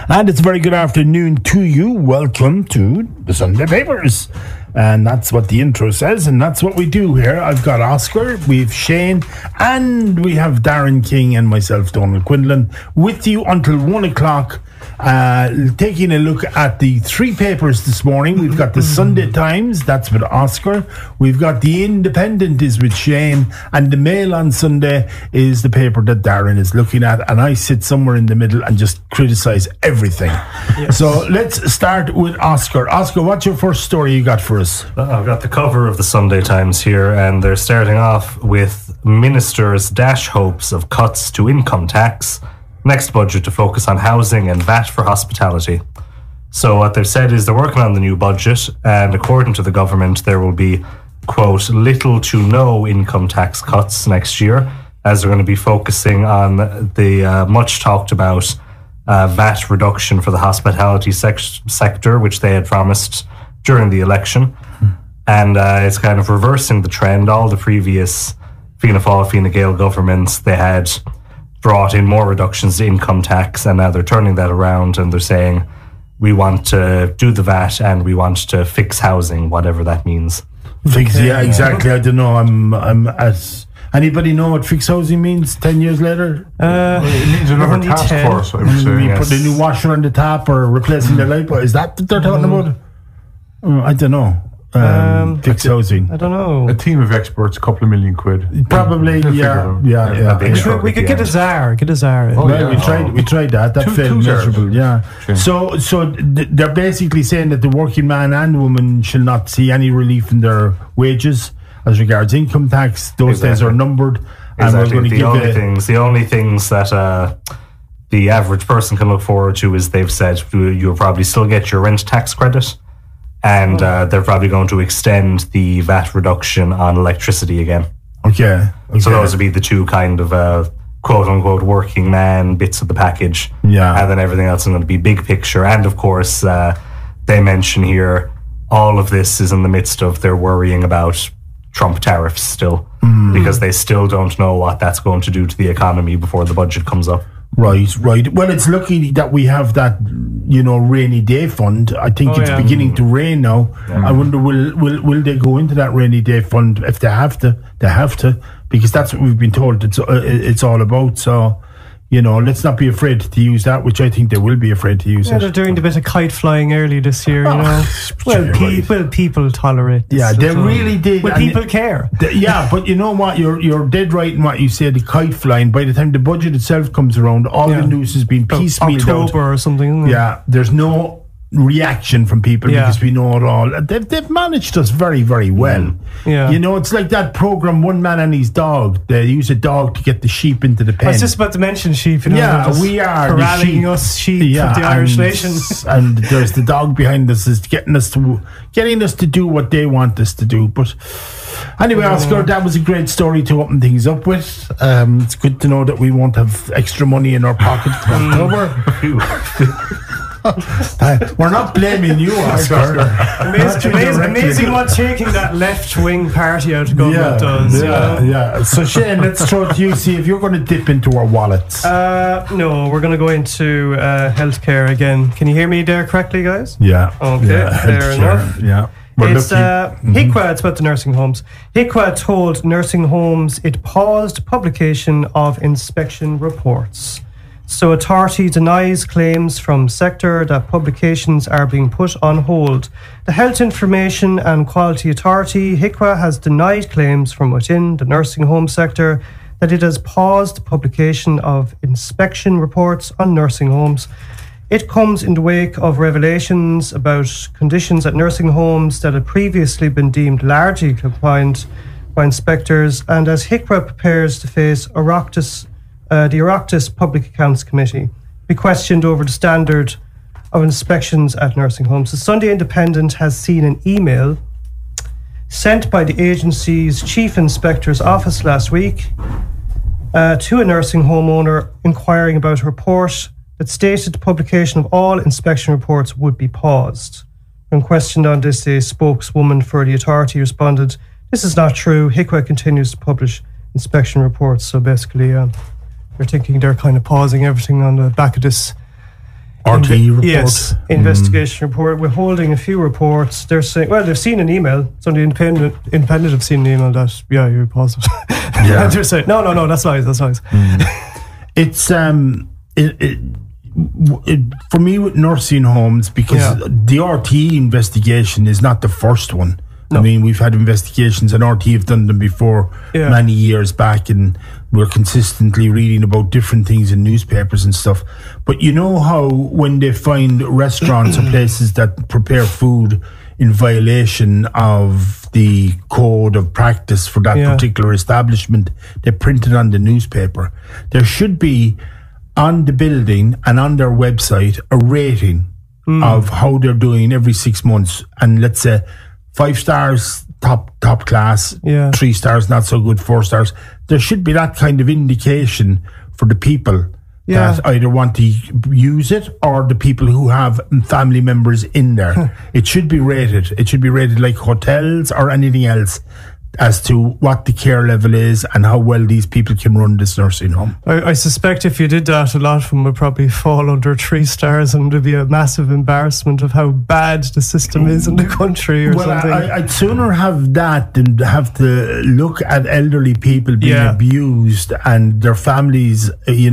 And it's a very good afternoon to you. Welcome to the Sunday Papers. And that's what the intro says, and that's what we do here. I've got Oscar, we've Shane, and we have Darren King and myself, Donald Quinlan, with you until 1 o'clock, taking a look at the three papers this morning. We've got the Sunday Times, that's with Oscar. We've got the Independent is with Shane, and the Mail on Sunday is the paper that Darren is looking at, and I sit somewhere in the middle and just criticise everything. Yes. So let's start with Oscar. Oscar, what's your first story you got for us? I've got the cover of the Sunday Times here, and they're starting off with ministers dash hopes of cuts to income tax, next budget to focus on housing and VAT for hospitality. So what they've said is they're working on the new budget, and according to the government there will be, quote, little to no income tax cuts next year, as they're going to be focusing on the much talked about VAT reduction for the hospitality sector, which they had promised during the election. And it's kind of reversing the trend. All the previous Fianna Fáil, Fine Gael governments, they had brought in more reductions to income tax, and now they're turning that around and they're saying we want to do the VAT and we want to fix housing, whatever that means. Fix, yeah, exactly. I don't know. I'm as anybody know what fix housing means 10 years later? It means another task force, I would say. We put a new washer on the tap or replacing the light bulb. Is that what they're talking about? I don't know. Fix housing. I don't know. A team of experts, a couple of million quid. Probably, yeah. We could get a czar. Oh, well, we tried that. That failed miserable. Yeah. Sure. So they're basically saying that the working man and woman shall not see any relief in their wages as regards income tax. Those days are numbered. And we're going to the only things that the average person can look forward to is they've said you'll probably still get your rent tax credit. And they're probably going to extend the VAT reduction on electricity again. Okay. So those would be the two kind of quote-unquote working man bits of the package. Yeah. And then everything else is going to be big picture. And, of course, they mention here all of this is in the midst of their worrying about Trump tariffs still. Because they still don't know what that's going to do to the economy before the budget comes up. Right. Well, it's lucky that we have that, rainy day fund. I think it's beginning to rain now. Yeah. I wonder, will they go into that rainy day fund if they have to? They have to, because that's what we've been told it's all about. So, let's not be afraid to use that, which I think they will be afraid to use it. They're doing a bit of kite flying early this year, Well, people tolerate this. Yeah, they really did. Well, people care. But you know what? You're dead right in what you said, the kite flying. By the time the budget itself comes around, all the news has been piecemealed out. October or something, isn't it? Yeah, there's no reaction from people because we know it all. They've managed us very, very well. Yeah. It's like that program One Man and His Dog. They use a dog to get the sheep into the pen. I was just about to mention sheep. Yeah, we are corralling us sheep of the Irish nation. And there's the dog behind us is getting us to do what they want us to do. But anyway, Oscar, that was a great story to open things up with. It's good to know that we won't have extra money in our pocket for October. We're not blaming you, Oscar. Amazing what taking that left-wing party out of government does. Yeah. So Shane, let's throw it to you. See if you're going to dip into our wallets. No, we're going to go into healthcare again. Can you hear me there correctly, guys? Yeah. Okay, fair enough. Yeah. It's HIQA, it's about the nursing homes. HIQA told nursing homes it paused publication of inspection reports. So authority denies claims from sector that publications are being put on hold. The Health Information and Quality Authority, HIQA, has denied claims from within the nursing home sector that it has paused publication of inspection reports on nursing homes. It comes in the wake of revelations about conditions at nursing homes that had previously been deemed largely compliant by inspectors, and as HIQA prepares to face the Oireachtas Public Accounts Committee be questioned over the standard of inspections at nursing homes. The Sunday Independent has seen an email sent by the agency's Chief Inspector's Office last week to a nursing home owner inquiring about a report that stated the publication of all inspection reports would be paused. When questioned on this, a spokeswoman for the authority responded, "This is not true. HIQA continues to publish inspection reports." So basically, they're thinking they're kind of pausing everything on the back of this RT report? Yes, investigation report. We're holding a few reports. They're saying, well, they've seen an email. So the independent have seen an email that, you're positive. Yeah. They're saying, no, that's lies. It's for me with nursing homes, because the RT investigation is not the first one. No. I mean, we've had investigations, and RT have done them before many years back, and we're consistently reading about different things in newspapers and stuff. But you know how when they find restaurants or places that prepare food in violation of the code of practice for that particular establishment, they print it on the newspaper. There should be on the building and on their website a rating of how they're doing every 6 months, and let's say 5 stars, top class, 3 stars, not so good, 4 stars. There should be that kind of indication for the people that either want to use it or the people who have family members in there. It should be rated. It should be rated like hotels or anything else, as to what the care level is and how well these people can run this nursing home. I suspect if you did that, a lot of them would probably fall under 3 stars, and there'd be a massive embarrassment of how bad the system is in the country or something. I'd sooner have that than have to look at elderly people being abused and their families,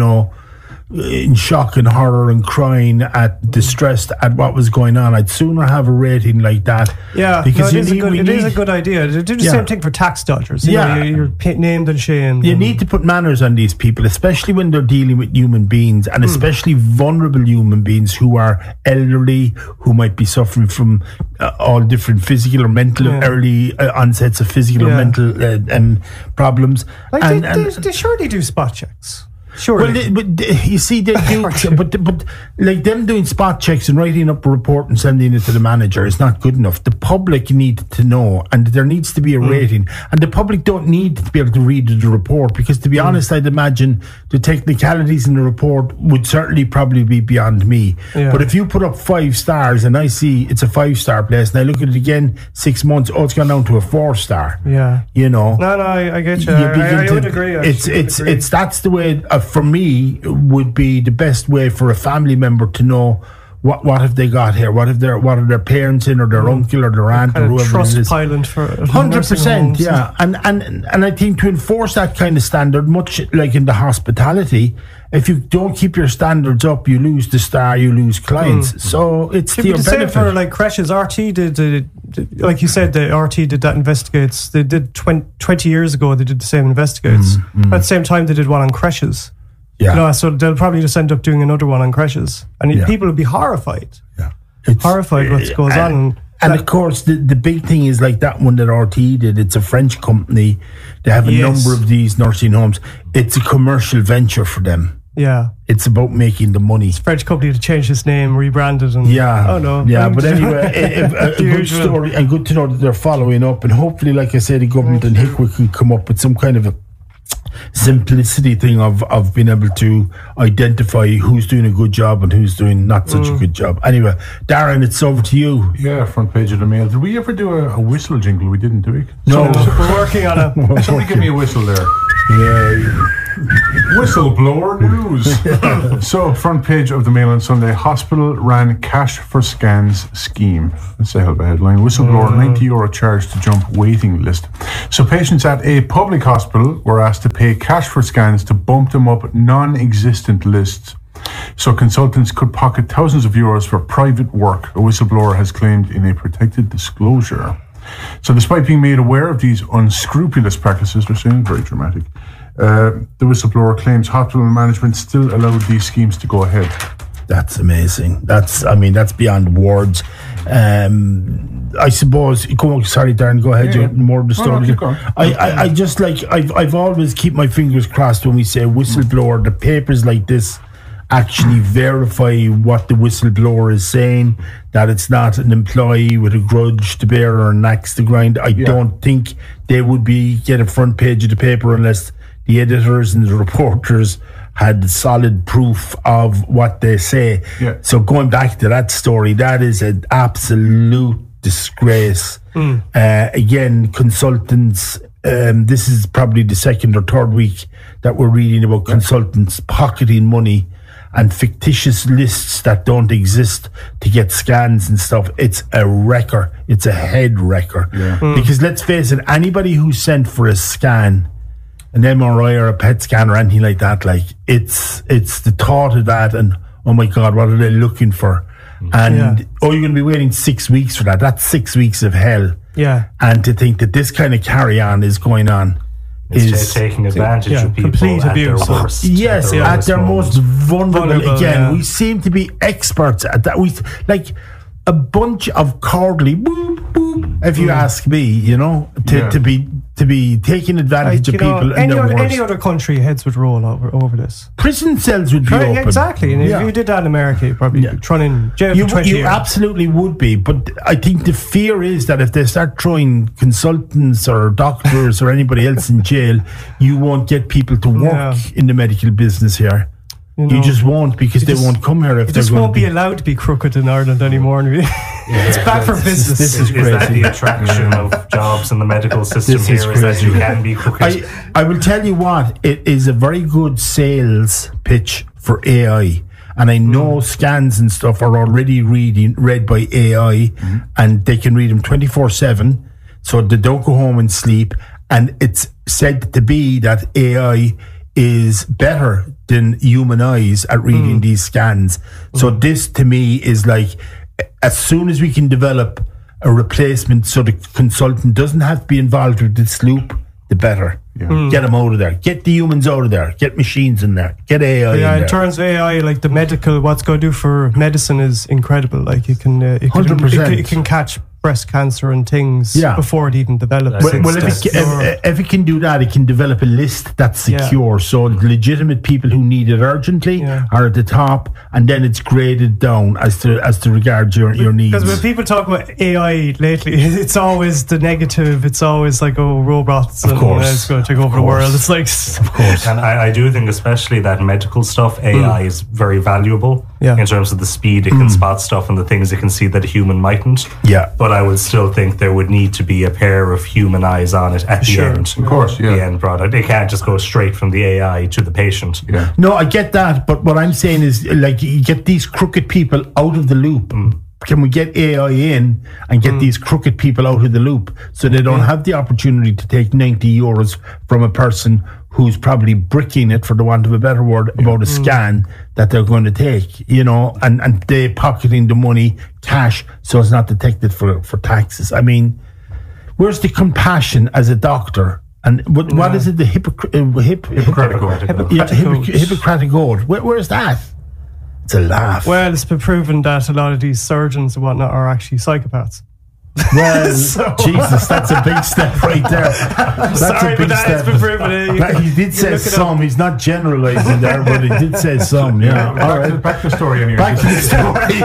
in shock and horror and crying distressed at what was going on. I'd sooner have a rating like that. Yeah, because it is a good idea. They do the same thing for tax dodgers. You're named and shamed. You need to put manners on these people, especially when they're dealing with human beings, and especially vulnerable human beings who are elderly, who might be suffering from all different physical or mental early onsets of physical or mental problems. They surely do spot checks. Sure. Well, you see, they do, but like them doing spot checks and writing up a report and sending it to the manager is not good enough. The public need to know, and there needs to be a rating. And the public don't need to be able to read the report, because, to be honest, I'd imagine the technicalities in the report would certainly probably be beyond me. Yeah. But if you put up 5 stars and I see it's a 5-star place, and I look at it again 6 months, it's gone down to a 4-star. Yeah, No, I get you. I would agree. It's that's the way. For me, would be the best way for a family member to know what have they got here. What are their parents in, or their uncle or their aunt, or whoever it is. Trustpilot for 100%. Yeah, and I think to enforce that kind of standard, much like in the hospitality, if you don't keep your standards up, you lose the star, you lose clients. So it's the benefit. Same for like creches. RT did, like you said, the RT did that investigates. They did 20 years ago. They did the same investigates. At the same time, they did one on creches. Yeah. So they'll probably just end up doing another one on creches, and people will be horrified. Yeah, horrified what goes on. And of course, the big thing is like that one that RT did. It's a French company. They have a number of these nursing homes. It's a commercial venture for them. Yeah, it's about making the money. It's a French company to change its name, rebranded, and but anyway, a good story, and good to know that they're following up, and hopefully, like I said, the government and HICWA can come up with some kind of a simplicity thing of being able to identify who's doing a good job and who's doing not such a good job. Anyway, Darren, it's over to you. Yeah, front page of the Mail. Did we ever do a whistle jingle? We didn't, do we? No. We're working on it. Somebody give me a whistle there. Yeah. Whistleblower news. So, front page of the Mail on Sunday. Hospital ran cash for scans scheme. That's a hell of a headline. Whistleblower, €90 charge to jump waiting list. So, patients at a public hospital were asked to pay cash for scans to bump them up non-existent lists. So consultants could pocket thousands of euros for private work, a whistleblower has claimed in a protected disclosure. So despite being made aware of these unscrupulous practices, they're saying very dramatic, the whistleblower claims hospital management still allowed these schemes to go ahead. That's amazing. That's beyond words. I suppose. Sorry, Darren. Go ahead. Yeah. More of the story. No, I just like I've always keep my fingers crossed when we say whistleblower. The papers like this actually verify what the whistleblower is saying, that it's not an employee with a grudge to bear or an axe to grind. I don't think they would get a front page of the paper unless the editors and the reporters had solid proof of what they say. Yeah. So going back to that story, that is an absolute disgrace. Again, consultants, this is probably the second or third week that we're reading about consultants pocketing money and fictitious lists that don't exist to get scans and stuff. It's a wrecker. It's a head wrecker. Because let's face it, anybody who's sent for a scan, an MRI or a PET scan or anything like that, like it's the thought of that and oh my God, what are they looking for? And you're going to be waiting 6 weeks for that. That's 6 weeks of hell. Yeah. And to think that this kind of carry on is going on is taking advantage of people complete at abuse. their worst. Yes, at their most vulnerable. Again, we seem to be experts at that. We like a bunch of cowardly boop boop. If you ask me, you know, to be taking advantage of people in their worst. Any other country heads would roll over this. Prison cells would be open. Exactly, and if you did that in America, you'd probably be thrown in jail for 20 years. You absolutely would be, but I think the fear is that if they start throwing consultants or doctors or anybody else in jail, you won't get people to work in the medical business here. You just won't, because they won't come here if they're going to won't be allowed to be crooked in Ireland anymore. It's bad for business. This is crazy. Is that the attraction of jobs in the medical system here? Is that you can be crooked? I will tell you what, it is a very good sales pitch for AI. And I know scans and stuff are already read by AI, and they can read them 24/7, so they don't go home and sleep. And it's said to be that AI is better than human eyes at reading these scans. So this to me is like, as soon as we can develop a replacement so the consultant doesn't have to be involved with this loop, the better. Get them out of there. Get the humans out of there. Get machines in there. Get AI in there. In terms of AI, like the medical, what's going to do for medicine is incredible. Like it can 100%. It can catch breast cancer and things before it even develops. Well, if it can do that, it can develop a list that's secure. So legitimate people who need it urgently are at the top, and then it's graded down as to regard your needs. Because when people talk about AI lately, it's always the negative. It's always like, oh, robots, and it's going to take over the world. It's like, of course. And I do think, especially that medical stuff, AI is very valuable in terms of the speed it can spot stuff and the things it can see that a human mightn't. But I would still think there would need to be a pair of human eyes on it at the end. Of course, the end product. It can't just go straight from the AI to the patient. No, I get that, but what I'm saying is, like, you get these crooked people out of the loop. Can we get AI in and get these crooked people out of the loop so they don't have the opportunity to take 90 euros from a person who's probably bricking it, for the want of a better word, about a scan that they're going to take, you know, and they pocketing the money cash so it's not detected for taxes. I mean, where's the compassion as a doctor? And what is it? The Hippocratic Oath. Hippocratic Oath. Where's that? It's a laugh. Well, it's been proven that a lot of these surgeons and whatnot are actually psychopaths. Well, Jesus, that's a big step right there. That's a big step. It's been proven. He did say some. He's not generalising there, but he did say some. Back to the story anyway. Back to the story.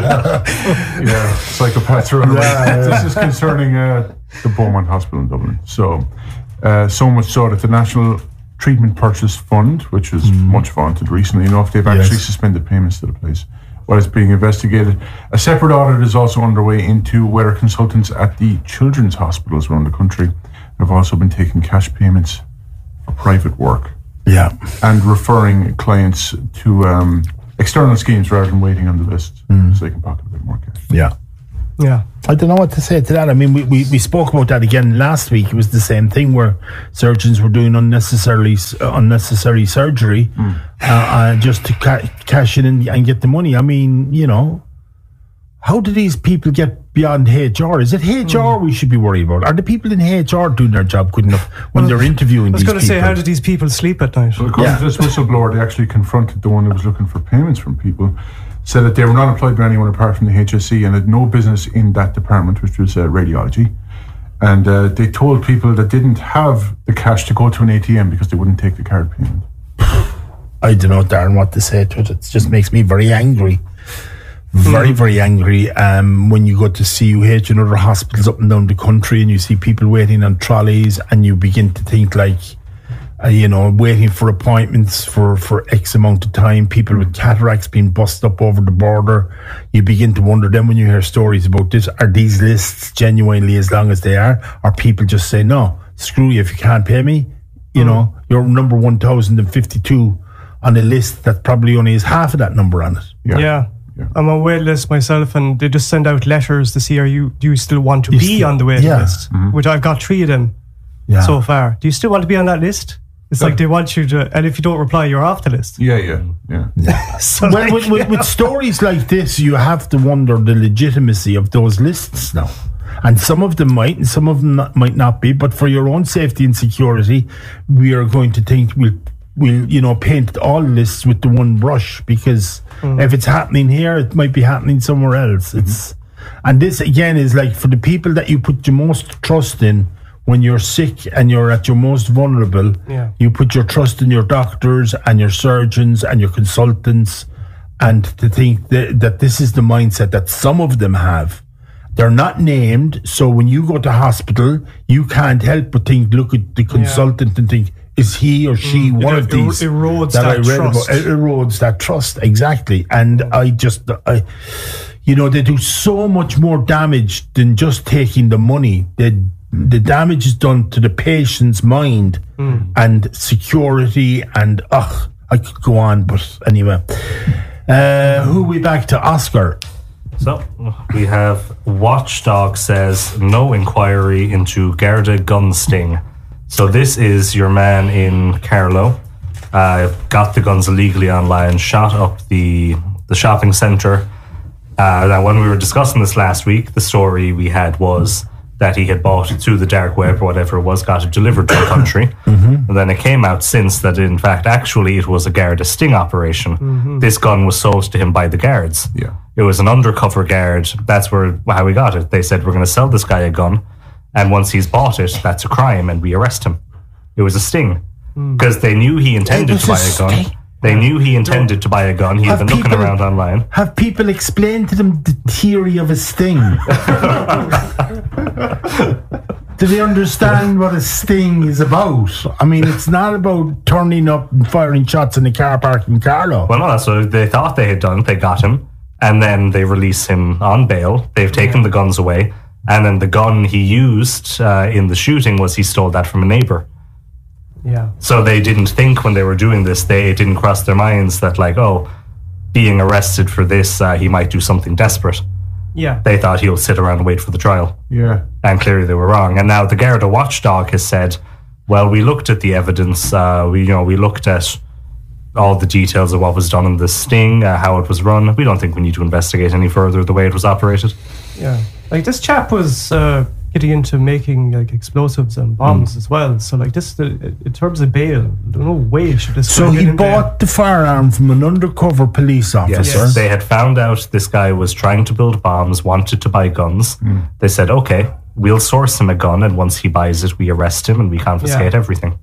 Psychopaths running away. This is concerning the Beaumont Hospital in Dublin. So much so that the National Treatment Purchase Fund, which was much vaunted recently enough, they've actually suspended payments to the place while it's being investigated. A separate audit is also underway into whether consultants at the children's hospitals around the country have also been taking cash payments for private work. And referring clients to external schemes rather than waiting on the list so they can pocket a bit more cash. I don't know what to say to that. I mean, we spoke about that again last week. It was the same thing where surgeons were doing unnecessary surgery just to cash it in and get the money. I mean, you know, how do these people get beyond HR? Is it HR we should be worried about? Are the people in HR doing their job good enough when they're interviewing these people? I was going to say, how did these people sleep at night? Well, according to this whistleblower, they actually confronted the one who was looking for payments from people, said that they were not employed by anyone apart from the HSE and had no business in that department, which was radiology. And they told people that didn't have the cash to go to an ATM because they wouldn't take the card payment. I don't know, Darren, what to say to it. It just makes me very angry. Very, very angry when you go to CUH and other hospitals up and down the country and you see people waiting on trolleys and you begin to think like, waiting for appointments for X amount of time, people with cataracts being bussed up over the border. You begin to wonder then when you hear stories about this, are these lists genuinely as long as they are? Or people just say, no, screw you, if you can't pay me, you know, you're number 1052 on a list that probably only has half of that number on it. Yeah. I'm on a wait list myself, and they just send out letters to see do you still want to be on the waiting list? Which I've got 3 of them so far. Do you still want to be on that list? It's like they want you to, and if you don't reply, you're off the list. Yeah. So Well, with stories like this, you have to wonder the legitimacy of those lists now. And some of them might, and some of them might not be. But for your own safety and security, we are going to think we'll paint all lists with the one brush, because if it's happening here, it might be happening somewhere else. And this again is like for the people that you put your most trust in. When you're sick and you're at your most vulnerable, you put your trust in your doctors and your surgeons and your consultants, and to think that this is the mindset that some of them have. They're not named, so when you go to hospital, you can't help but look at the consultant and think, is he or she one of these? Erodes that trust. It erodes that trust, exactly. And they do so much more damage than just taking the money. The damage is done to the patient's mind and security, and I could go on, but anyway. Who are we back to? Oscar. So we have Watchdog says no inquiry into Garda gun sting. So this is your man in Carlow. Got the guns illegally online, shot up the shopping centre. Now, when we were discussing this last week, the story we had was that he had bought it through the dark web or whatever it was, got it delivered to the country. And then it came out since that, in fact, actually it was a Garda sting operation. This gun was sold to him by the guards. Yeah. It was an undercover guard. That's how we got it. They said, we're going to sell this guy a gun, and once he's bought it, that's a crime, and we arrest him. It was a sting. Because they knew he intended to buy a gun. They knew he intended to buy a gun. He had been looking around online. Have people explained to them the theory of a sting? Do they understand what a sting is about? I mean, it's not about turning up and firing shots in a car park in Carlow. Well, no, that's what they thought they had done. They got him, and then they release him on bail. They've taken the guns away, and then the gun he used in the shooting he stole that from a neighbour. Yeah. So they didn't think when they were doing this, it didn't cross their minds that being arrested for this, he might do something desperate. Yeah. They thought he'll sit around and wait for the trial. Yeah. And clearly they were wrong. And now the Garda Watchdog has said, well, we looked at the evidence, we looked at all the details of what was done in the sting, how it was run. We don't think we need to investigate any further the way it was operated. Yeah. Like, this chap was getting into making explosives and bombs as well. So this, in terms of bail, no way should this. So he bought the firearm from an undercover police officer. Yes. They had found out this guy was trying to build bombs, wanted to buy guns. They said, okay, we'll source him a gun, and once he buys it, we arrest him and we confiscate everything.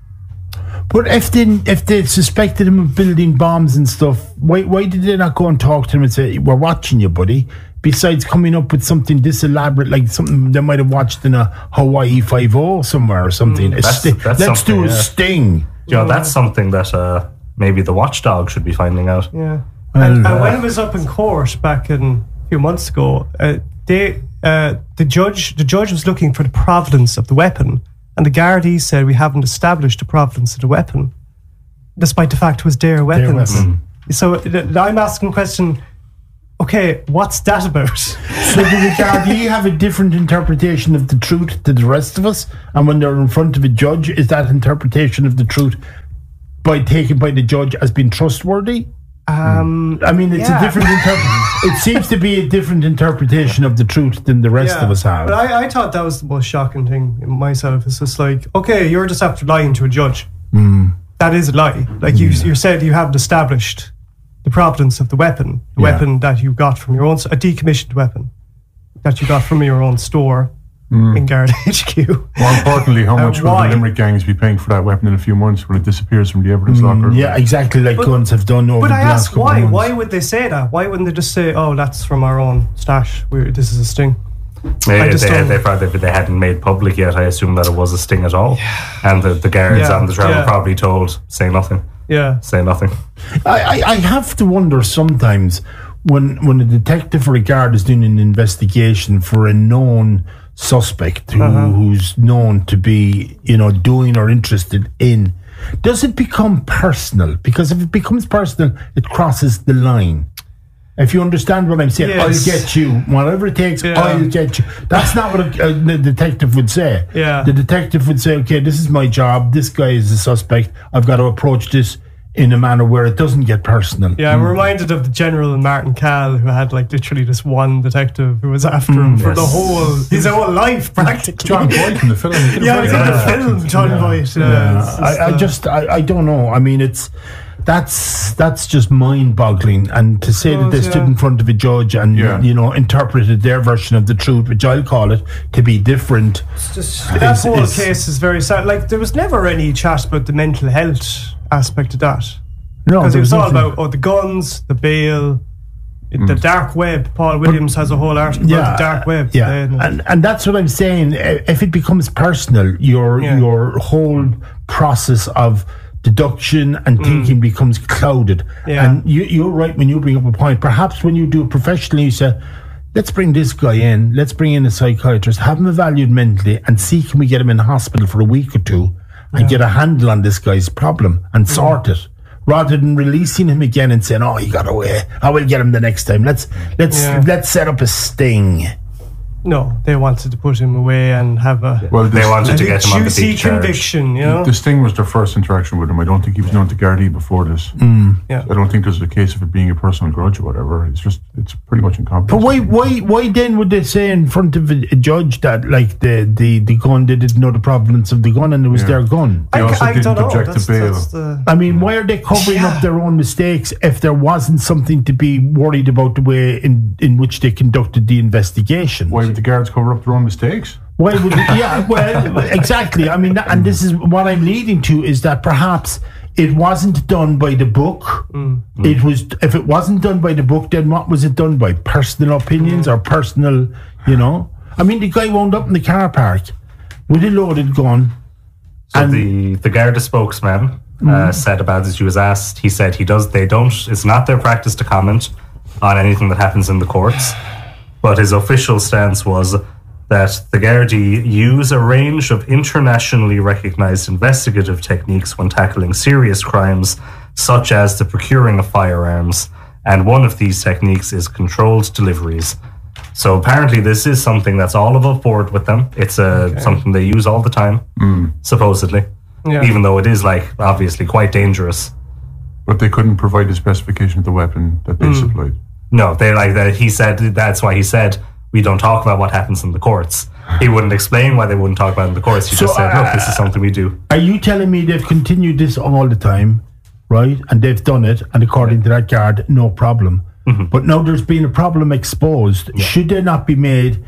But if they suspected him of building bombs and stuff, why did they not go and talk to him and say, we're watching you, buddy? Besides coming up with something this elaborate, like something they might have watched in a Hawaii 5-0 somewhere or something. Let's do a sting. That's something that maybe the Watchdog should be finding out. Yeah. And when it was up in court back a few months ago, the judge was looking for the provenance of the weapon, and the Gardaí said, we haven't established the provenance of the weapon, despite the fact it was their weapons. So I'm asking the question, okay, what's that about? So do the Gardaí have a different interpretation of the truth to the rest of us? And when they're in front of a judge, is that interpretation of the truth taken by the judge as being trustworthy? I mean, it's a different it seems to be a different interpretation of the truth than the rest of us have. But I thought that was the most shocking thing myself. It's just like, okay, you're just after lying to a judge. That is a lie. Like you said, you haven't established the provenance of the weapon, weapon that you got from your own, a decommissioned weapon that you got from your own store in Garda HQ. More importantly, how much will the Limerick gangs be paying for that weapon in a few months when it disappears from the evidence locker? Yeah, exactly, like guns have done over the last couple of months. Why would they say that? Why wouldn't they just say, oh, that's from our own stash, this is a sting? They hadn't made public yet. I assume that it was a sting at all. And the guards on the trail were probably told, say nothing. Yeah. Say nothing. I have to wonder sometimes when a detective or a guard is doing an investigation for a known suspect who's known to be, doing or interested in does it become personal? Because if it becomes personal, it crosses the line. If you understand what I'm saying, Yes. I'll get you. Whatever it takes, Yeah. I'll get you. That's not what the detective would say. Yeah. The detective would say, okay, this is my job. This guy is a suspect. I've got to approach this in a manner where it doesn't get personal. Yeah, I'm reminded of the General Martin Cahl, who had like literally this one detective who was after him for his whole life, practically. John Boyd in the film. Yeah, it's in the film, John Boyd. I don't know. I mean, that's just mind-boggling. And to say that they stood in front of a judge and interpreted their version of the truth, which I'll call it, to be different. That whole case is very sad. Like, there was never any chat about the mental health aspect of that. No, because it was all nothing. about the guns, the bail, the dark web. Paul Williams has a whole article about the dark web. Yeah, and that's what I'm saying. If it becomes personal, your whole process of deduction and thinking becomes clouded. Yeah. And you're right when you bring up a point. Perhaps when you do it professionally, you say, let's bring this guy in, let's bring in a psychiatrist, have him evaluated mentally, and see can we get him in hospital for a week or two and get a handle on this guy's problem and sort it. Rather than releasing him again and saying, "Oh, he got away. I will get him the next time." Let's set up a sting. No, they wanted to put him away and have a They wanted to get him on the juicy big charge. conviction, you know? The sting was their first interaction with him. I don't think he was known to Gardaí before this. Yeah. I don't think there's a case of it being a personal grudge or whatever. It's pretty much incompetent. But why then would they say in front of a judge that like the gun, they didn't know the provenance of the gun and it was their gun? They also didn't don't know. object to That's bail. I mean, why are they covering up their own mistakes if there wasn't something to be worried about the way in which they conducted the investigation? Why would the guards cover up their own mistakes? Why would well, exactly. I mean, and this is what I'm leading to, is that perhaps it wasn't done by the book. It was, if it wasn't done by the book, then what was it done by? Personal opinions or personal, I mean, the guy wound up in the car park with a loaded gun. So the Garda spokesman said about this. He was asked. He said it's not their practice to comment on anything that happens in the courts. But his official stance was that the Gardaí use a range of internationally recognized investigative techniques when tackling serious crimes, such as the procuring of firearms, and one of these techniques is controlled deliveries. So apparently this is something that's all above board with them. It's something they use all the time, supposedly, even though it is obviously quite dangerous. But they couldn't provide the specification of the weapon that they supplied. No, they he said, that's why he said, we don't talk about what happens in the courts. He wouldn't explain why they wouldn't talk about it in the courts. He just said, look, this is something we do. Are you telling me they've continued this all the time, right? And they've done it, and according to that guard, no problem. But now there's been a problem exposed. Should they not be make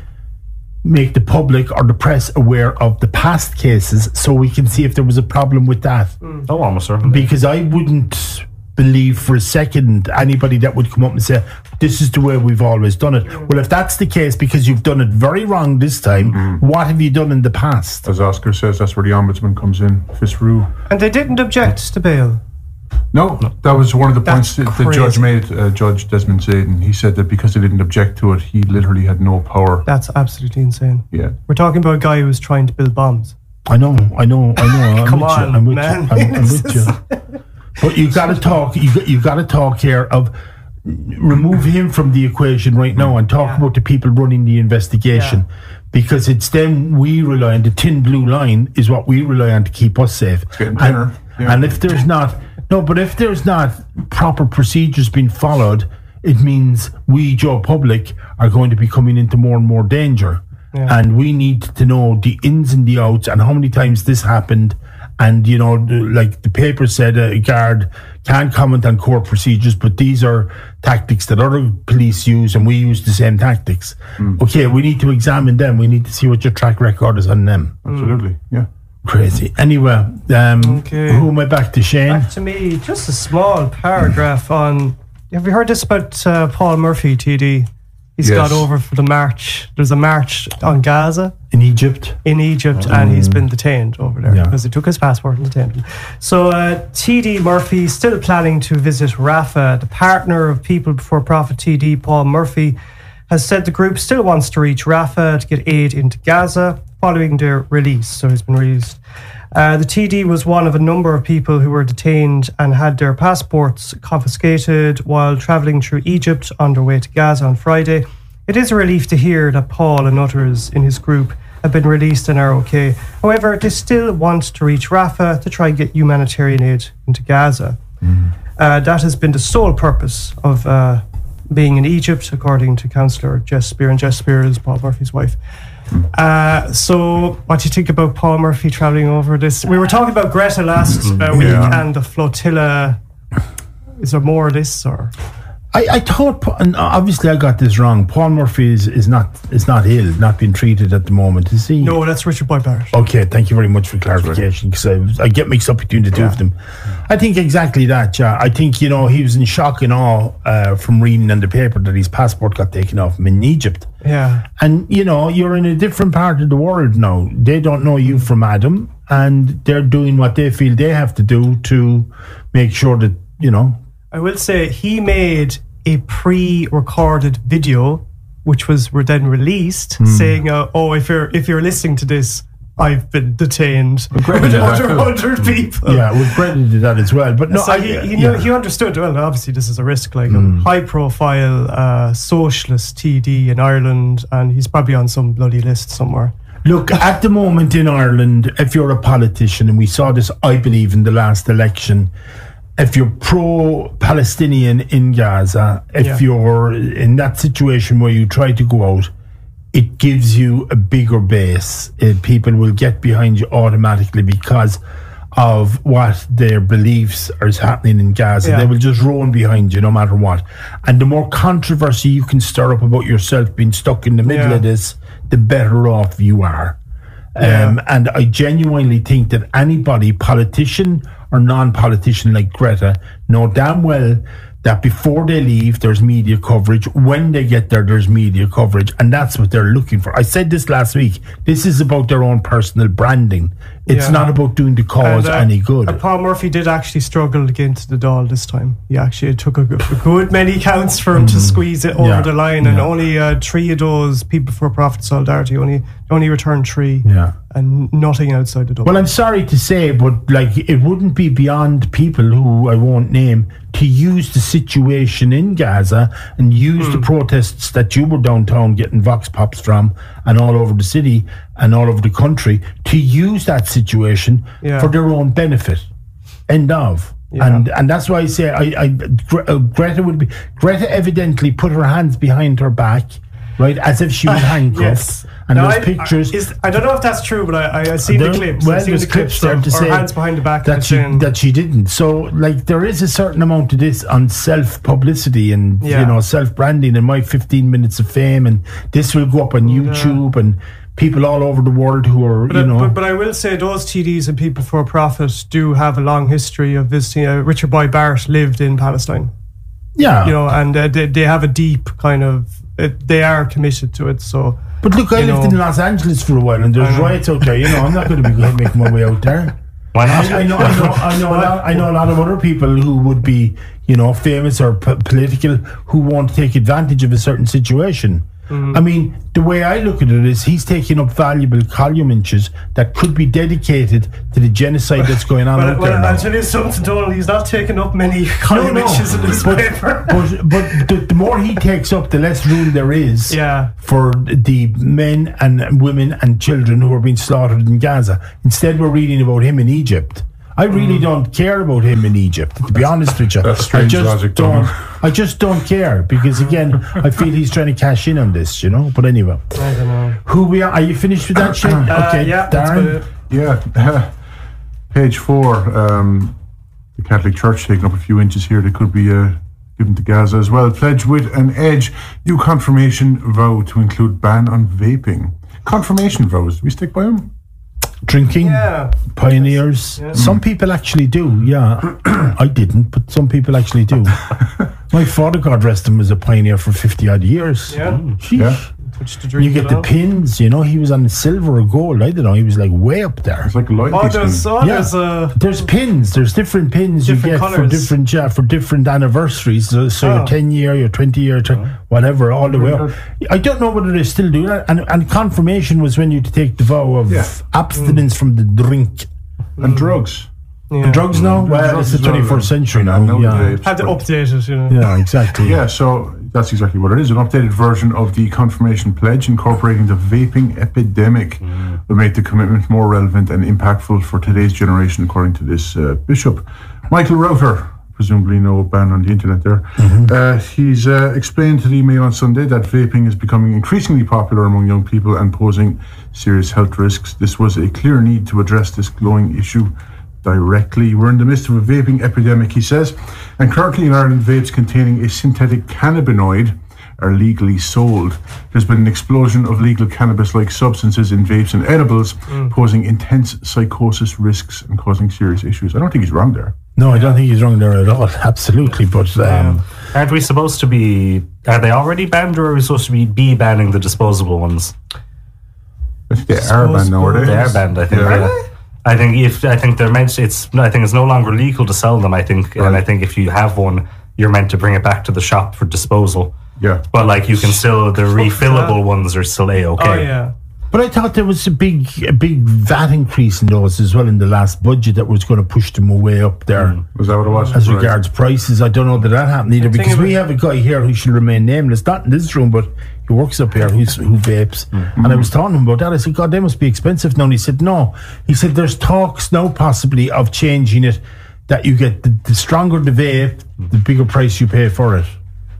the public or the press aware of the past cases so we can see if there was a problem with that? Oh, almost certainly. Because I wouldn't believe for a second anybody that would come up and say this is the way we've always done it. Well, if that's the case, because you've done it very wrong this time, what have you done in the past? As Oscar says, that's where the ombudsman comes in, Fitzroux. And they didn't object to bail. No, that was one of the points That's that the judge crazy. made, Judge Desmond Zayden. He said that because they didn't object to it, he literally had no power. That's absolutely insane. Yeah. We're talking about a guy who was trying to build bombs. I know. Come on, I'm with man. you. I'm with you. But you got to talk. You got to talk here of remove him from the equation right now and talk about the people running the investigation, because it's them we rely on. The thin blue line is what we rely on to keep us safe. getting thinner. And if there's not if there's not proper procedures being followed, it means we, Joe Public, are going to be coming into more and more danger. And we need to know the ins and the outs and how many times this happened. And, like the paper said, a guard can't comment on court procedures, but these are tactics that other police use, and we use the same tactics. Okay, we need to examine them. We need to see what your track record is on them. Absolutely, yeah. Crazy. Anyway, who am I back to, Shane? Back to me, just a small paragraph on... Have you heard this about Paul Murphy, TD? He's got over for the march. There's a march on Gaza. In Egypt? In Egypt, and he's been detained over there because they took his passport and detained him. So TD Murphy still planning to visit Rafah. The partner of People Before Profit, TD, Paul Murphy, has said the group still wants to reach Rafah to get aid into Gaza following their release. So he's been released. The TD was one of a number of people who were detained and had their passports confiscated while travelling through Egypt on their way to Gaza on Friday. It is a relief to hear that Paul and others in his group have been released and are okay. However, they still want to reach Rafah to try and get humanitarian aid into Gaza. That has been the sole purpose of being in Egypt, according to Councillor Jess Spear, and Jess Spear is Paul Murphy's wife. So what do you think about Paul Murphy travelling over this? We were talking about Greta last week and the flotilla. Is there more of this, or? I thought, and obviously I got this wrong. Paul Murphy is not ill, not being treated at the moment, is he? No, that's Richard Boyd Barrett. Okay, thank you very much for clarification, because I get mixed up between the two of them. I think exactly that, yeah. I think, he was in shock and awe from reading in the paper that his passport got taken off him in Egypt. Yeah. And, you're in a different part of the world now. They don't know you from Adam, and they're doing what they feel they have to do to make sure that, I will say he made a pre-recorded video, which was then released, saying, if you're listening to this, I've been detained with 100 people. Yeah, we've credited that as well. But no, so he understood, well, obviously this is a risk, like a high-profile socialist TD in Ireland, and he's probably on some bloody list somewhere. Look, at the moment in Ireland, if you're a politician, and we saw this, I believe, in the last election, if you're pro-Palestinian in Gaza, if you're in that situation where you try to go out, it gives you a bigger base. People will get behind you automatically because of what their beliefs is happening in Gaza. They will just run behind you no matter what. And the more controversy you can stir up about yourself being stuck in the middle of this, the better off you are. And I genuinely think that anybody, politician or non-politician like Greta, know damn well that before they leave, there's media coverage. When they get there, there's media coverage. And that's what they're looking for. I said this last week. This is about their own personal branding. It's not about doing the cause any good. Paul Murphy did actually struggle to get into the Dáil this time. It took a good many counts for him to squeeze it over the line. And only 3 of those people for profit solidarity only returned 3. And nothing outside the Dáil. Well, I'm sorry to say, but it wouldn't be beyond people who I won't name to use the situation in Gaza and use the protests that you were downtown getting vox pops from and all over the city and all over the country to use that situation for their own benefit. End of. And that's why I say Greta evidently put her hands behind her back, right, as if she was handcuffed. And those pictures. I don't know if that's true, but I've seen the clips. Well, there's clips there to say hands behind the back that she didn't. So, there is a certain amount of this on self-publicity and self-branding and my 15 minutes of fame, and this will go up on YouTube and people all over the world who are, But I will say those TDs and people for profit do have a long history of visiting. Richard Boyd Barrett lived in Palestine. Yeah. And they have a deep kind of. They are committed to it, so. But look, I lived in Los Angeles for a while, and there's riots out there. I'm not going to be making my way out there. Why not? I know a lot of other people who would be, famous or political, who won't take advantage of a certain situation. I mean, the way I look at it is he's taking up valuable column inches that could be dedicated to the genocide that's going on out there now. I'll tell you something, Donald, he's not taking up many column inches in this paper. But the more he takes up, the less room there is for the men and women and children who are being slaughtered in Gaza. Instead, we're reading about him in Egypt. I really don't care about him in Egypt, to be honest with you. That's strange logic, I just don't care because, again, I feel he's trying to cash in on this, But anyway, I don't know. Who we are? Are you finished with that shit? Okay, Darren. Page 4. The Catholic Church taking up a few inches here. They could be given to Gaza as well. Pledge with an edge. New confirmation vow to include ban on vaping. Confirmation vows. Do we stick by them? Drinking, pioneers. Some people actually do. I didn't, but some people actually do. My father, God rest him, was a pioneer for 50 odd years. You get the pins, he was on silver or gold. I don't know, he was way up there. It's like a loyalty scheme. There's pins. There's different pins you get colours. for different anniversaries. So your 10-year, your 20-year, whatever, all the way up. I don't know whether they still do that. And confirmation was when you take the vow of abstinence from the drink. And drugs. Yeah. Drugs now? Well, it's the Drugs as well, 21st century now. no Yeah, vapes, Had to but- update it, you know. yeah, exactly. Yeah, so that's exactly what it is. An updated version of the confirmation pledge incorporating the vaping epidemic will make the commitment more relevant and impactful for today's generation, according to this bishop. Michael Router, presumably no ban on the internet there, he's explained to the Mail on Sunday that vaping is becoming increasingly popular among young people and posing serious health risks. This was a clear need to address this growing issue directly. We're in the midst of a vaping epidemic, he says, and currently in Ireland, vapes containing a synthetic cannabinoid are legally sold. There's been an explosion of legal cannabis-like substances in vapes and edibles, posing intense psychosis risks and causing serious issues. I don't think he's wrong there. No, I don't think he's wrong there at all. Absolutely. But Aren't we supposed to be... Are they already banned, or are we supposed to be banning the disposable ones? I think they are banned nowadays. They are banned, I think. Yeah. Yeah. I think they're meant. I think it's no longer legal to sell them. I think, and I think if you have one, you're meant to bring it back to the shop for disposal. Yeah. But like you can still, the refillable ones are still A-okay. Oh, yeah. But I thought there was a big VAT increase in those as well in the last budget that was going to push them way up there. Was that what it was? As Right. regards prices, I don't know that happened either, because we have a guy here who should remain nameless, not in this room, but he works up here who vapes. And I was talking to him about that. I said, God, they must be expensive now. And he said, no. He said, there's talks now possibly of changing it, that you get the stronger the vape, the bigger price you pay for it.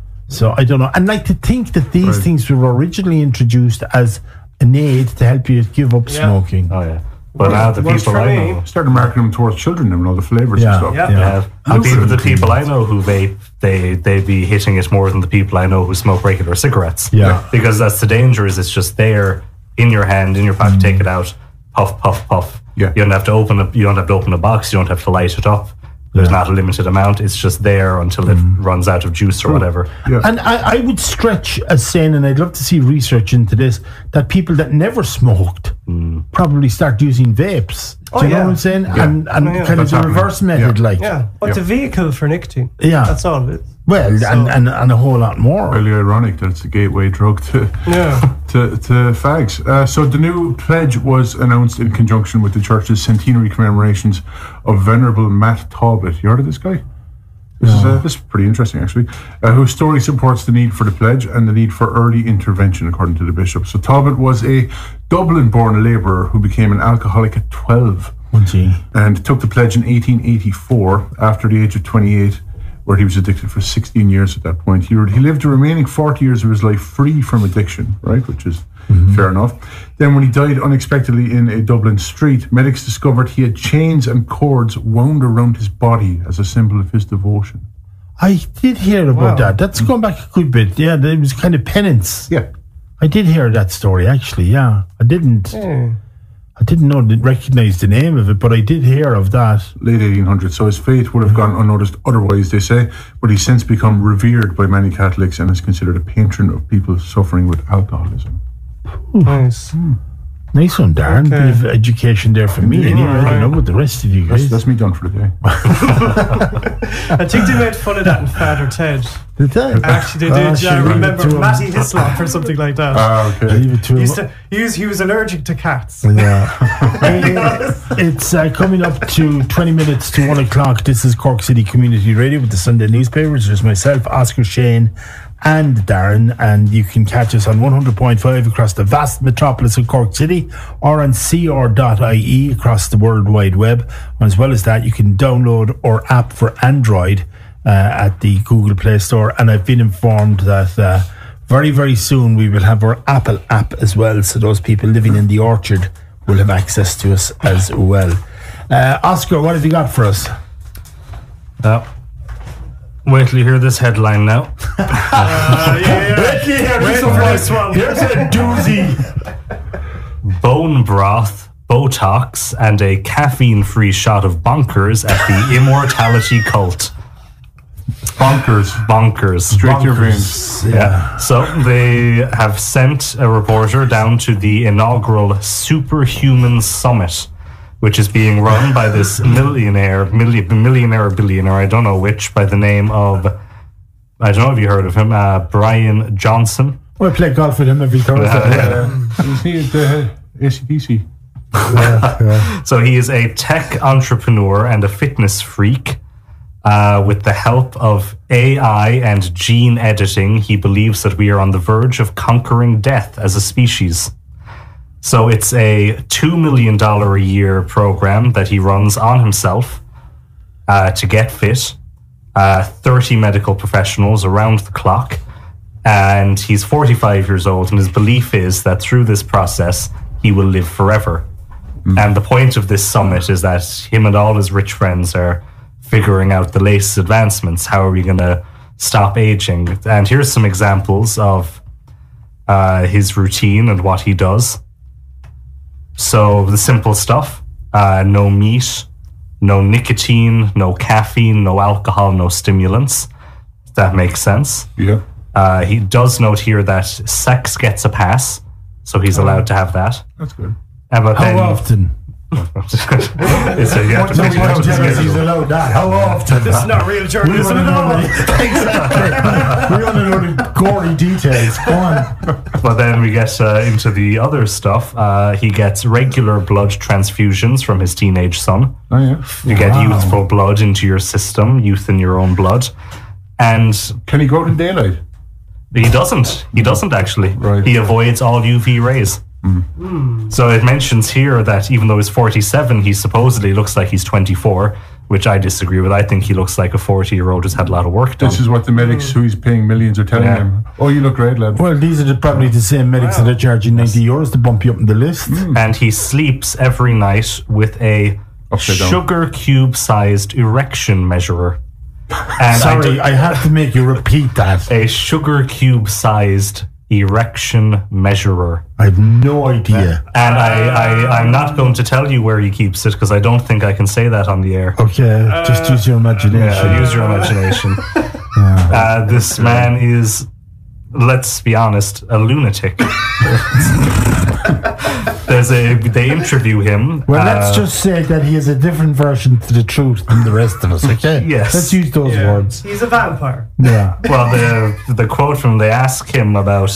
So I don't know. And like to think that these things were originally introduced as an aid to help you give up smoking. Oh yeah. But now the Works people for I me. know. Started marketing them towards children and all the flavours Yeah. and stuff. Yeah. Yeah. The people I know who vape, they be hitting it more than the people I know who smoke regular cigarettes. Yeah. Because that's the danger, is it's just there in your hand, in your pocket, take it out, puff, puff, puff. Yeah. You don't have to open a box, you don't have to light it up. There's not a limited amount, it's just there until it runs out of juice or whatever. Yeah. And I would stretch as saying, and I'd love to see research into this, that people that never smoked probably start using vapes. Do you know what I'm saying? And kind of That's the happening. reverse method, Yeah. like. Yeah. But the vehicle for nicotine. Yeah. That's all it is. Well, and a whole lot more. Really ironic that it's a gateway drug to Yeah. to fags. So the new pledge was announced in conjunction with the church's centenary commemorations of Venerable Matt Talbot. You heard of this guy? This is pretty interesting, actually. Whose story supports the need for the pledge and the need for early intervention, according to the bishop. So Talbot was a Dublin-born labourer who became an alcoholic at 12 and took the pledge in 1884 after the age of 28, where he was addicted for 16 years at that point. He lived the remaining 40 years of his life free from addiction, right, which is fair enough. Then when he died unexpectedly in a Dublin street, medics discovered he had chains and cords wound around his body as a symbol of his devotion. I did hear about that. That's going back a good bit. Yeah, it was kind of penance. Yeah. I did hear that story, actually, yeah. I didn't recognize the name of it, but I did hear of that. Late 1800s, so his faith would have gone unnoticed otherwise, they say, but he's since become revered by many Catholics and is considered a patron of people suffering with alcoholism. Nice. Nice one, Darren. Okay. Bit of education there for me. Anyway, I don't know about the rest of you guys. That's me done for the day. I think they made fun of that in Father Ted. Did they? Actually, they did. I remember Matty Hislop or something like that. Okay. Leave it to He, him. used to, he was allergic to cats. Yeah. It's coming up to 20 minutes to 1 o'clock. This is Cork City Community Radio with the Sunday newspapers. There's myself, Oscar Shane, and Darren, and you can catch us on 100.5 across the vast metropolis of Cork City, or on cr.ie across the World Wide Web. As well as that, you can download our app for Android at the Google Play Store, and I've been informed that very, very soon we will have our Apple app as well, so those people living in the orchard will have access to us as well. Oscar, what have you got for us? Wait till you hear this headline now. Here's a doozy. Bone broth, Botox, and a caffeine-free shot of bonkers at the immortality cult. Bonkers. Straight to your veins. Yeah. So they have sent a reporter down to the inaugural Superhuman Summit, which is being run by this billionaire, I don't know which, by the name of, I don't know if you heard of him, Brian Johnson. I play golf with him every Thursday. Is he at the ACDC? So he is a tech entrepreneur and a fitness freak. With the help of AI and gene editing, he believes that we are on the verge of conquering death as a species. So it's a $2 million a year program that he runs on himself to get fit. 30 medical professionals around the clock. And he's 45 years old, and his belief is that through this process, he will live forever. And the point of this summit is that him and all his rich friends are figuring out the latest advancements. How are we going to stop aging? And here's some examples of his routine and what he does. So the simple stuff, no meat, no nicotine, no caffeine, no alcohol, no stimulants. That makes sense. Yeah. He does note here that sex gets a pass, so he's allowed to have that. That's good. But How then, often? it's a, you have to make it out. He's allowed that. How often? This is not real journalism at all. Exactly. We want to know the gory details. Go on. But then we get into the other stuff. He gets regular blood transfusions from his teenage son. Oh, yeah. You get youthful blood into your system, youth in your own blood. And Can he go out in daylight? he doesn't. He doesn't actually. Right. He avoids all UV rays. So it mentions here that even though he's 47, he supposedly looks like he's 24, which I disagree with. I think he looks like a 40-year-old who's had a lot of work done. This is what the medics who he's paying millions are telling Yeah. him. Oh, you look great, lad. Well, these are probably the same medics that are charging €90 to bump you up in the list. And he sleeps every night with a Upside down. sugar cube-sized erection measurer. And Sorry, I have to make you repeat that. a sugar cube-sized erection measurer. I have no idea. And I'm not going to tell you where he keeps it because I don't think I can say that on the air. Okay, just use your imagination. Yeah, use your imagination. This man is, let's be honest, a lunatic. They interview him. Well, let's just say that he has a different version to the truth than the rest of us, okay? Yes. Let's use those words. He's a vampire. Yeah. Well, the quote from they ask him about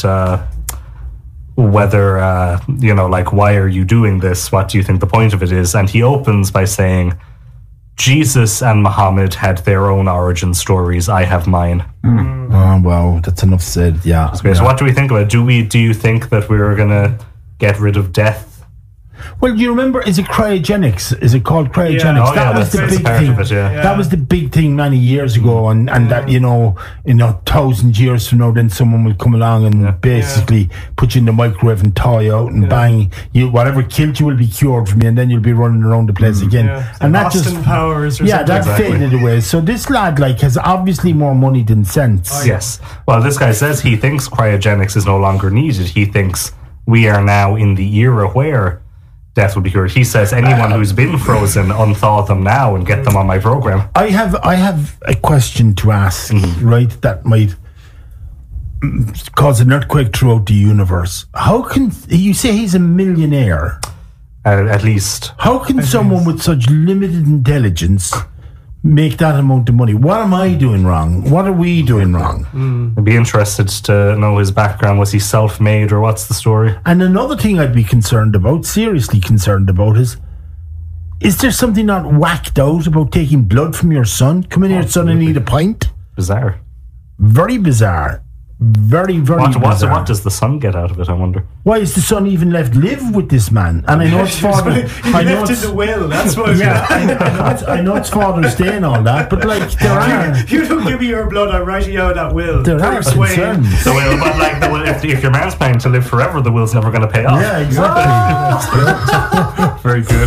whether like, why are you doing this? What do you think the point of it is? And he opens by saying, Jesus and Muhammad had their own origin stories. I have mine. Oh, wow, that's enough said. Yeah. Okay, so what do we think about it? Do you think that we're gonna get rid of death? Well, you remember, is it cryogenics? Is it called cryogenics? Yeah. Oh, yeah, that was the that's big part thing. of it, yeah. That was the big thing many years ago, and that in 1,000 years from now, then someone will come along and basically put you in the microwave and thaw you out and bang you. Whatever killed you will be cured from you, and then you'll be running around the place again. Yeah. And that Austin just Powers or something. that faded away. So this lad has obviously more money than sense. Yes. Well, this guy says he thinks cryogenics is no longer needed. He thinks we are now in the era where death will be cured. He says anyone who's been frozen, unthaw them now and get them on my program. I have a question to ask, right? That might cause an earthquake throughout the universe. How can you say he's a millionaire? At least. How can someone with such limited intelligence make that amount of money? What am I doing wrong? What are we doing wrong? I'd be interested to know his background. Was he self-made or what's the story? And another thing I'd be seriously concerned about is there something not whacked out about taking blood from your son? Come in here, son, and need a pint? Bizarre. Very bizarre. Very, very bizarre. What does the son get out of it, I wonder? Why is the son even left live with this man? And I know it's father. He left in the will. That's what. Yeah, I know it's Father's Day and all that, but there are You don't give me your blood. I'm writing out that will. there are Persuade. concerns. The will, but like the will, if your man's planning to live forever, the will's never going to pay off. Yeah, exactly. Very good.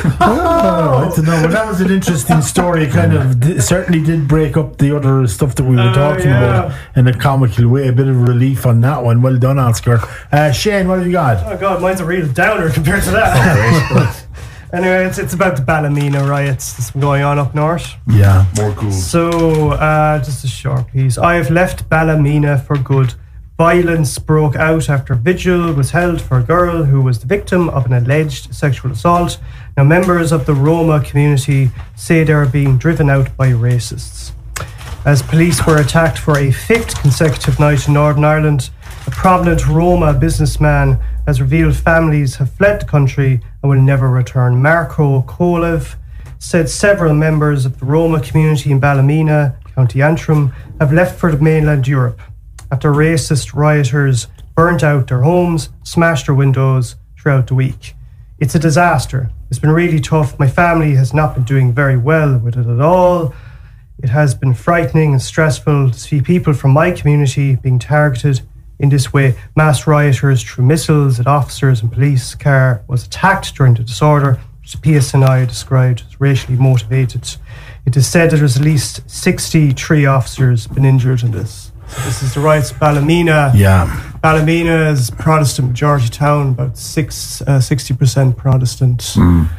I don't know. Well, that was an interesting story. It kind of certainly did break up the other stuff that we were talking about in a comical way. A bit of relief on that one. Well done, Oscar. Shane, what have you got? Oh God, mine's a real downer compared to that. Anyway, it's about the Ballymena riots that's been going on up north. Yeah. More cool. So, just a short piece. I have left Ballymena for good. Violence broke out after vigil was held for a girl who was the victim of an alleged sexual assault. Now, members of the Roma community say they are being driven out by racists. As police were attacked for a fifth consecutive night in Northern Ireland, a prominent Roma businessman has revealed families have fled the country and will never return. Marco Kolev said several members of the Roma community in Ballymena, County Antrim, have left for mainland Europe after racist rioters burnt out their homes, smashed their windows throughout the week. It's a disaster. It's been really tough. My family has not been doing very well with it at all. It has been frightening and stressful to see people from my community being targeted in this way. Mass rioters threw missiles at officers and police car was attacked during the disorder, which the PSNI described as racially motivated. It is said that there's at least 63 officers been injured in this. So this is the riots of Ballymena. Yeah. Ballymena is Protestant majority town, about 60% Protestant.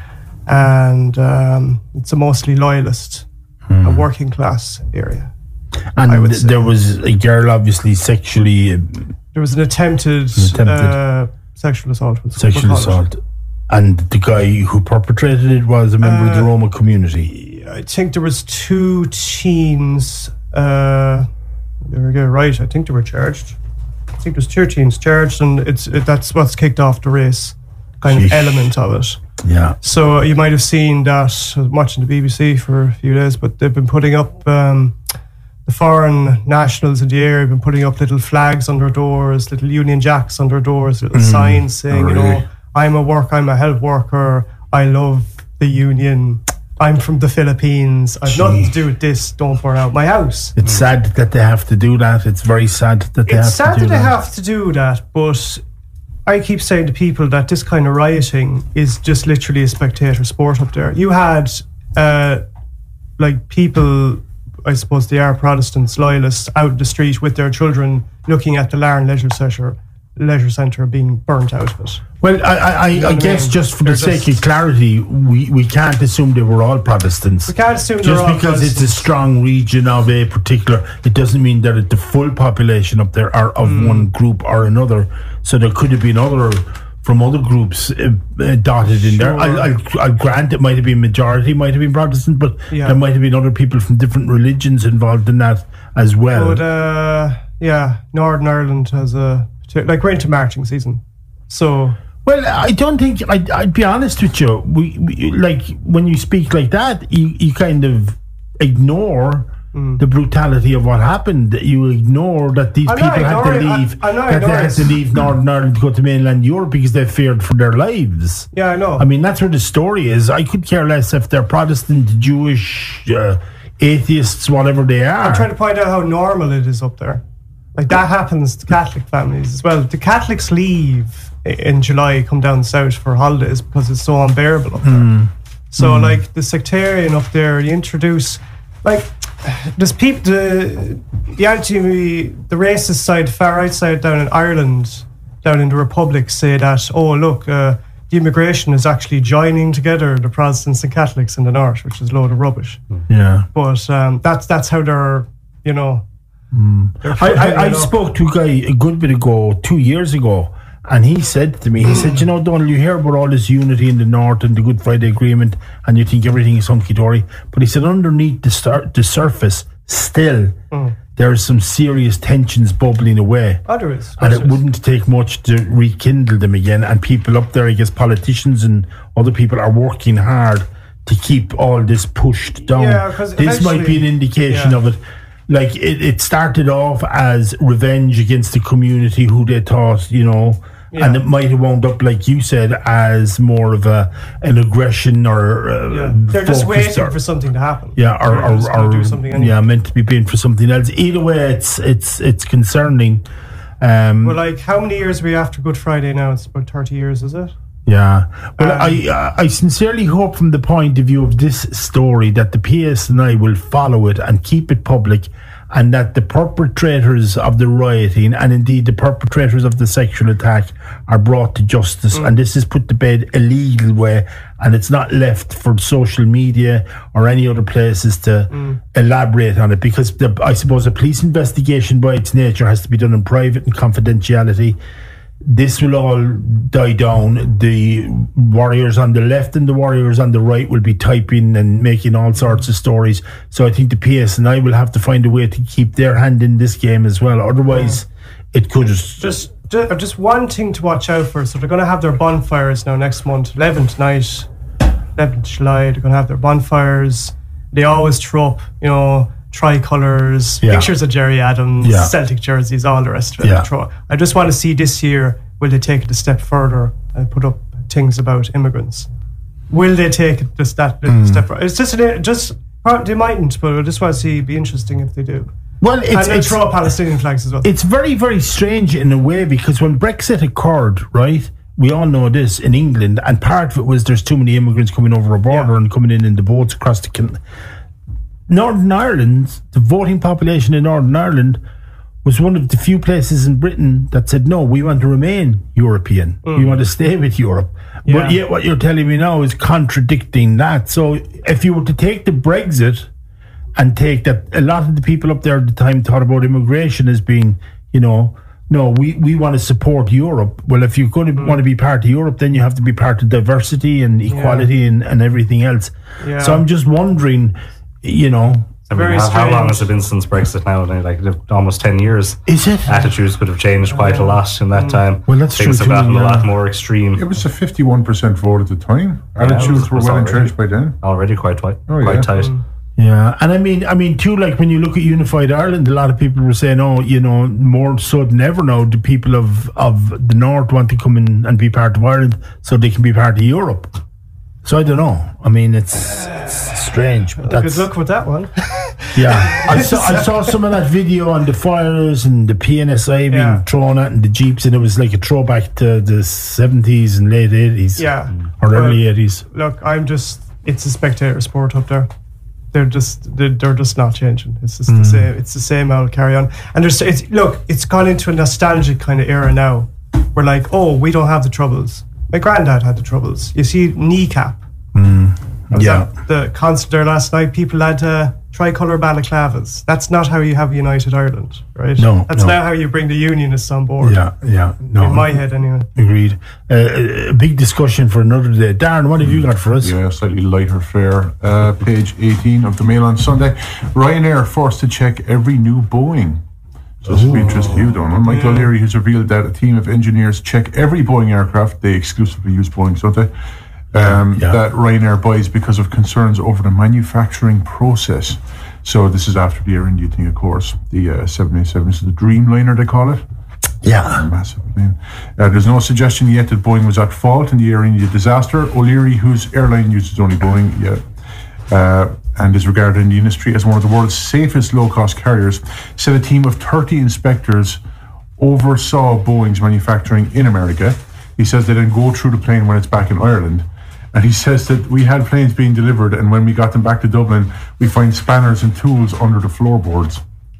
And it's a mostly loyalist, a working class area. And there was a girl obviously sexually... There was an attempted sexual assault. Sexual assault. And the guy who perpetrated it was a member of the Roma community. I think there was 2 teens... there we go, right. I think they were charged. I think there's 2 teens charged, and that's what's kicked off the race kind of element of it. Yeah. So you might have seen that. I was watching the BBC for a few days, but they've been putting up the foreign nationals in the area have been putting up little flags on their doors, little Union Jacks on their doors, little signs saying, I'm a health worker, I love the union, I'm from the Philippines, I've nothing to do with this, don't burn out my house. It's sad that they have to do that. It's very sad that they have to do that. It's sad that they have to do that, but I keep saying to people that this kind of rioting is just literally a spectator sport up there. You had people, I suppose they are Protestants, loyalists, out in the street with their children looking at the Larne Leisure Centre being burnt out of it. Well, I guess just for the sake of clarity, we can't assume they were all Protestants. We can't assume they're all Just because it's a strong region of a particular, it doesn't mean that the full population up there are of one group or another. So there could have been from other groups dotted in there. I'll grant it might have been majority, might have been Protestant, but there might have been other people from different religions involved in that as well. But Northern Ireland has we're into marching season, so. Well, I don't think I'd be honest with you. We like when you speak like that, you kind of ignore the brutality of what happened. You ignore that these people had to leave. They had to leave Northern Ireland to go to mainland Europe because they feared for their lives. Yeah, I know. I mean, that's where the story is. I could care less if they're Protestant, Jewish, atheists, whatever they are. I'm trying to point out how normal it is up there. Like that happens to Catholic families as well. The Catholics leave in July, come down south for holidays because it's so unbearable up there. So like the sectarian up there, you introduce there's people the racist side, far right side down in Ireland, down in the Republic, say that the immigration is actually joining together the Protestants and Catholics in the north, which is a load of rubbish. Yeah, but that's how they're I spoke to a guy a good bit ago, 2 years ago, and he said to me, Donald, you hear about all this unity in the north and the Good Friday Agreement, and you think everything is hunky-dory, but he said underneath the surface, still, there are some serious tensions bubbling away. There is. And it wouldn't take much to rekindle them again, and people up there, I guess politicians and other people are working hard to keep all this pushed down. Yeah, because this might be an indication of it. Like, it started off as revenge against the community who they thought, and it might have wound up, like you said, as more of an aggression or they're just waiting for something to happen. Yeah, or do something anyway. meant to be paying for something else. Either way, it's concerning. Well, how many years are we after Good Friday now? It's about 30 years, is it? Yeah. Well, I sincerely hope from the point of view of this story that the PSNI will follow it and keep it public, and that the perpetrators of the rioting and indeed the perpetrators of the sexual attack are brought to justice, and this is put to bed a legal way, and it's not left for social media or any other places to elaborate on it, because I suppose a police investigation by its nature has to be done in private and confidentiality. This will all die down. The warriors on the left and the warriors on the right will be typing and making all sorts of stories. So I think the PSNI will have to find a way to keep their hand in this game as well. Otherwise, it could Just one thing to watch out for. So they're going to have their bonfires now next month, 11th night, 11th July. They're going to have their bonfires. They always throw up, tricolours, pictures of Jerry Adams, Celtic jerseys, all the rest of it. Yeah. I just want to see this year, will they take it a step further and put up things about immigrants? Will they take it just that little step further? It's just they mightn't, but I just want to see. It'd be interesting if they do. Well, it's throw Palestinian flags as well. It's very, very strange in a way, because when Brexit occurred, right, we all know this in England, and part of it was there's too many immigrants coming over a border and coming in the boats across the Northern Ireland. The voting population in Northern Ireland was one of the few places in Britain that said, no, we want to remain European. We want to stay with Europe. But yet what you're telling me now is contradicting that. So if you were to take the Brexit and take that, a lot of the people up there at the time thought about immigration as being, no, we want to support Europe. Well, if you're going to want to be part of Europe, then you have to be part of diversity and equality and everything else. Yeah. So I'm just wondering, how long has it been since Brexit now? Like almost 10 years. Is it? Attitudes could have changed quite a lot in that time. Well, that's Things true have gotten too, a lot more extreme. It was a 51% vote at the time. Attitudes were well entrenched by then. Already quite tight. Yeah, and I mean too, like when you look at Unified Ireland, a lot of people were saying, more so than ever now, the people of the North want to come in and be part of Ireland so they can be part of Europe. So I don't know. I mean, it's strange. But good luck with that one. Yeah, I saw some of that video on the fires and the PNSI being thrown at and the Jeeps, and it was like a throwback to the 70s and late 80s. Yeah. Or early 80s. Look, it's a spectator sport up there. They're just not changing. It's just the same. It's the same old carry on. And it's gone into a nostalgic kind of era now. We're like, we don't have the troubles. My granddad had the troubles. You see, kneecap. The concert there last night, people had tricolour balaclavas. That's not how you have United Ireland, right? No, that's not how you bring the unionists on board. Yeah. No, in my head, anyway. Agreed. A big discussion for another day. Darren, what have you got for us? Yeah, slightly lighter fare. Page 18 of the Mail on Sunday. Ryanair forced to check every new Boeing. So this will be interesting to you, Donald. Michael O'Leary has revealed that a team of engineers check every Boeing aircraft. They exclusively use Boeing, don't they? That Ryanair buys because of concerns over the manufacturing process. So this is after the Air India thing, of course. The 787 is the Dreamliner, they call it. Yeah. Massive plane. There's no suggestion yet that Boeing was at fault in the Air India disaster. O'Leary, whose airline uses only Boeing, and is regarded in the industry as one of the world's safest low-cost carriers, said a team of 30 inspectors oversaw Boeing's manufacturing in America. He says they then go through the plane when it's back in Ireland. And he says that we had planes being delivered, and when we got them back to Dublin, we find spanners and tools under the floorboards.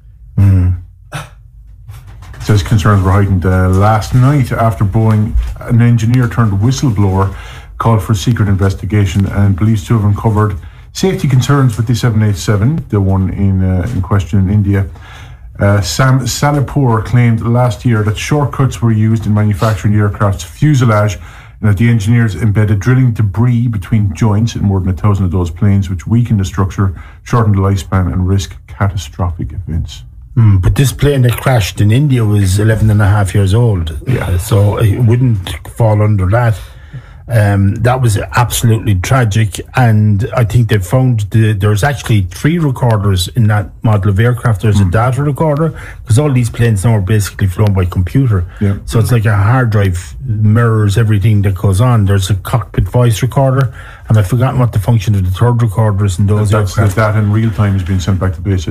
Says concerns were heightened last night after Boeing, an engineer turned whistleblower, called for a secret investigation and believed to have uncovered safety concerns with the 787, the one in question in India. Sam Salipur claimed last year that shortcuts were used in manufacturing the aircraft's fuselage, and that the engineers embedded drilling debris between joints in more than 1,000 of those planes, which weakened the structure, shortened the lifespan, and risk catastrophic events. But this plane that crashed in India was 11 and a half years old. Yeah. So it wouldn't fall under that. That was absolutely tragic, and I think they found there's actually 3 recorders in that model of aircraft. There's a data recorder, because all these planes now are basically flown by computer. Yeah. So it's like a hard drive, mirrors everything that goes on. There's a cockpit voice recorder, and I've forgotten what the function of the third recorder is in those aircraft. That in real time is being sent back to base.